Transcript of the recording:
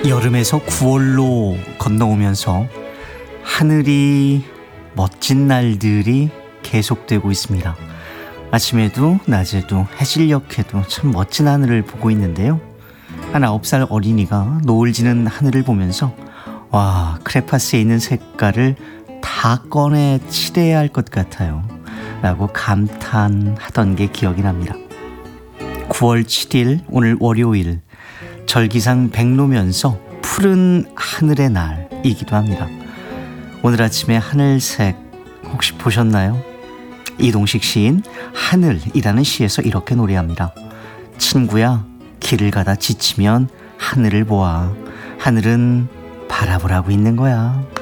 여름에서 9월로 건너오면서 하늘이 멋진 날들이 계속되고 있습니다. 아침에도 낮에도 해질녘에도 참 멋진 하늘을 보고 있는데요. 한 9살 어린이가 노을 지는 하늘을 보면서 와, 크레파스에 있는 색깔을 다 꺼내 칠해야 할 것 같아요 라고 감탄하던 게 기억이 납니다. 9월 7일 오늘 월요일, 절기상 백로면서 푸른 하늘의 날이기도 합니다. 오늘 아침에 하늘색 혹시 보셨나요? 이동식 시인 하늘이라는 시에서 이렇게 노래합니다. 친구야, 길을 가다 지치면 하늘을 보아. 하늘은 바라보라고 있는 거야.